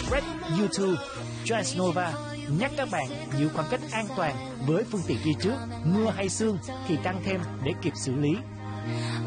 Red U2, Transnova nhắc các bạn giữ khoảng cách an toàn với phương tiện đi trước, mưa hay sương thì tăng thêm để kịp xử lý.